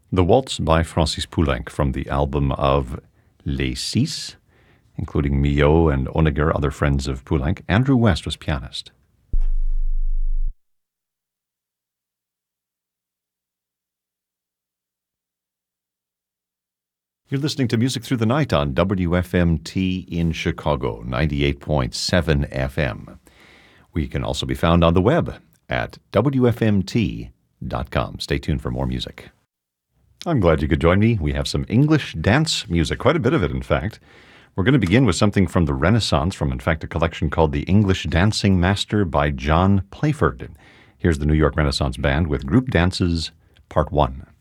The Waltz by Francis Poulenc from the album of Les Six, including Milhaud and Honegger, other friends of Poulenc. Andrew West was pianist. You're listening to Music Through the Night on WFMT in Chicago, 98.7 FM. We can also be found on the web at WFMT.com. Stay tuned for more music. I'm glad you could join me. We have some English dance music, quite a bit of it, in fact. We're going to begin with something from the Renaissance, from, in fact, a collection called The English Dancing Master by John Playford. Here's the New York Renaissance Band with Group Dances, Part 1.